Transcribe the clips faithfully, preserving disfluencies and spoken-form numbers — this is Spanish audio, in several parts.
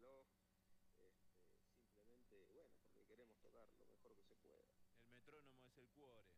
reloj, este, simplemente, bueno, porque queremos tocar lo mejor que se pueda. El metrónomo es el cuore.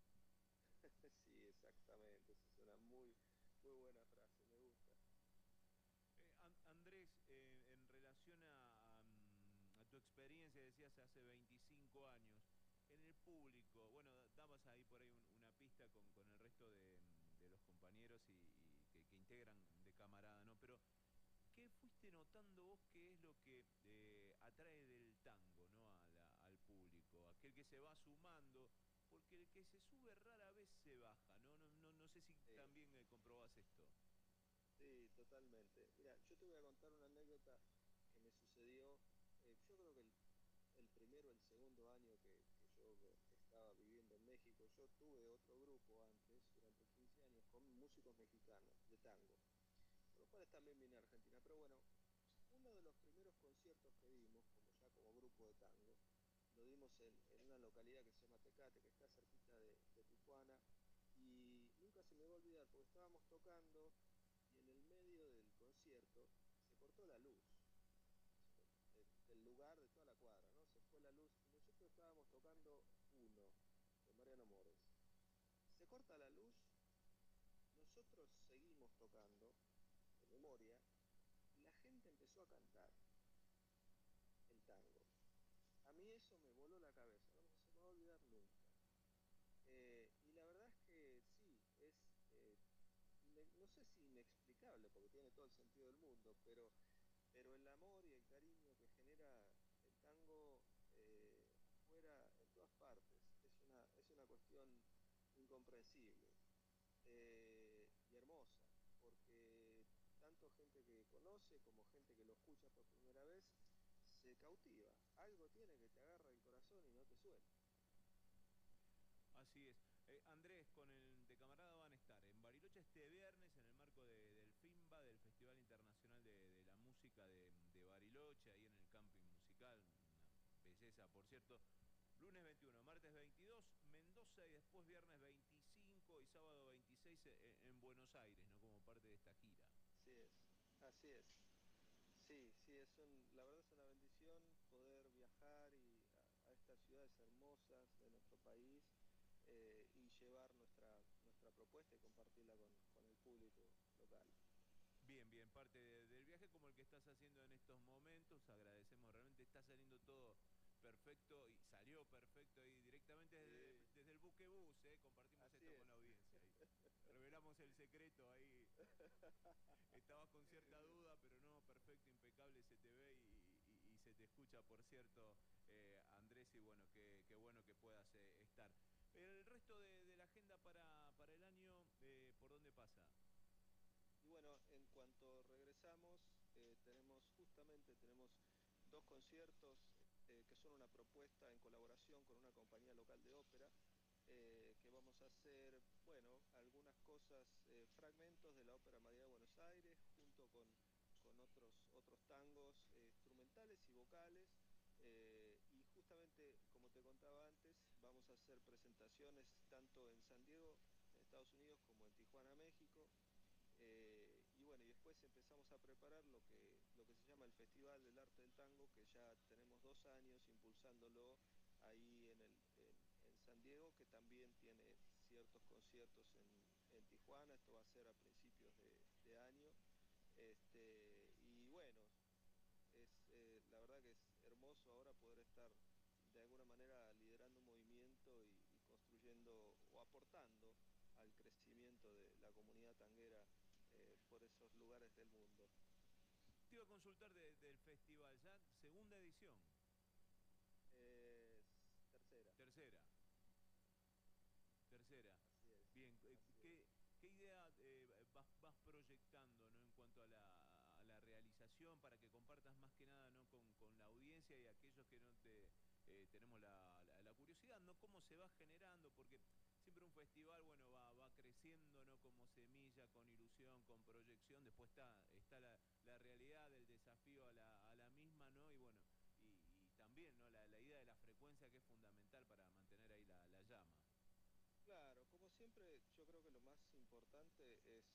Sí, exactamente, esa es una muy, muy buena frase, me gusta. Eh, An- Andrés, eh, en relación a, a, mm, a tu experiencia, decías hace veinticinco años, en el público, bueno, da- dabas ahí por ahí un- una pista con, con el resto de, mm, de los compañeros y, y que, que integran de camarada, ¿no? Pero, ¿qué fuiste notando vos que es lo que eh, atrae del tango, ¿no? a la- al público? Aquel que se va sumando, porque el que se sube rara vez se baja, ¿no? No, no, no sé si Sí, también eh, comprobás esto. sí, totalmente. Mira, yo te voy a contar una anécdota que me sucedió, eh, yo creo que el, el primero, el segundo año que, que yo estaba viviendo en México, yo tuve otro grupo antes, durante quince años, con músicos mexicanos de tango, con los cuales también vine a Argentina. Pero bueno, uno de los primeros conciertos que dimos, como ya como grupo de tango, lo dimos en, en una localidad que se llama Tecate, que está cerquita de, de Tijuana, y nunca se me va a olvidar, porque estábamos tocando y en el medio del concierto se cortó la luz de, del lugar, de toda la cuadra, ¿no? Se fue la luz y nosotros estábamos tocando uno de Mariano Mores. Se corta la luz, nosotros seguimos tocando de memoria y la gente empezó a cantar el tango. A mí eso me voló la cabeza, no se me va a olvidar nunca. Eh, y la verdad es que sí, es, eh, no sé si inexplicable, porque tiene todo el sentido del mundo, pero, pero el amor y el cariño que genera el tango eh, afuera, en todas partes, es una, es una cuestión incomprensible eh, y hermosa, porque tanto gente que conoce como gente que lo escucha por primera vez se cautiva. Algo tiene que te agarra el corazón y no te suelta. Así es. Eh, Andrés, con el de camarada van a estar en Bariloche este viernes en el marco de- del FIMBA, del Festival Internacional de, de la Música de, de Bariloche, ahí en el camping musical, una belleza, por cierto. Lunes veintiuno, martes veintidós, Mendoza y después viernes veinticinco y sábado veintiséis en, en Buenos Aires, ¿no? Como parte de esta gira. Así es, así es. Sí, sí, es un, la verdad es una bendición poder viajar y a, a estas ciudades hermosas de nuestro país eh, y llevar nuestra, nuestra propuesta y compartirla con, con el público local. Bien, bien, parte de- del viaje como el que estás haciendo en estos momentos, agradecemos, realmente está saliendo todo perfecto y salió perfecto ahí directamente desde, Sí, desde el buquebús, ¿eh? Compartimos así esto con es. la audiencia y revelamos el secreto ahí. Estabas con cierta duda, pero no, perfecto, impecable, se te ve y, y- y se te escucha, por cierto, eh, Andrés, y bueno, qué, qué bueno que puedas eh, estar. El resto de, de la agenda para, para el año, eh, ¿por dónde pasa? Y bueno, en cuanto regresamos, eh, tenemos justamente tenemos dos conciertos eh, que son una propuesta en colaboración con una compañía local de ópera, eh, que vamos a hacer, bueno, algunas cosas, eh, fragmentos de la Ópera María de Buenos Aires, junto con, con otros, otros tangos eh, instrumentales y vocales. Eh, y justamente, como te contaba antes, vamos a hacer presentaciones tanto en San Diego, en Estados Unidos, como en Tijuana, México. Eh, y bueno, y después empezamos a preparar lo que, lo que se llama el Festival del Arte del Tango, que ya tenemos dos años impulsándolo ahí en, el, en, en San Diego, que también tiene ciertos conciertos en, en Tijuana. Esto va a ser a principios de, de año. Este, y bueno, es, eh, la verdad que es hermoso ahora poder estar de alguna manera liderando un movimiento y, y construyendo o aportando al crecimiento de la comunidad tanguera eh, por esos lugares del mundo. Te iba a consultar de- del festival, ya segunda edición, Eh, tercera, tercera, tercera. así es, Bien, eh, así es. ¿qué, qué idea eh, vas, vas proyectando, ¿no? En cuanto a la, a la realización para que compartas más que nada, ¿no? con, con la audiencia y aquellos que no te eh, tenemos la, la- la curiosidad, ¿no? Cómo se va generando, porque siempre un festival, bueno, va, va creciendo, ¿no? Como semilla, con ilusión, con proyección, después está, está la, la realidad del desafío a la, a la misma, ¿no? Y bueno, y, y también, ¿no? La, la idea de la frecuencia que es fundamental para mantener ahí la, la llama. Claro, como siempre, yo creo que lo más importante es